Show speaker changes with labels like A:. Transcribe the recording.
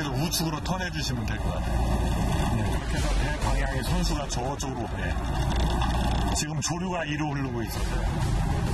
A: 이렇게 해서 우측으로 턴해 주시면 될 것 같아요. 이렇게 해서 배 방향의 선수가 저쪽으로 지금 조류가 이리로 흐르고 있었어요.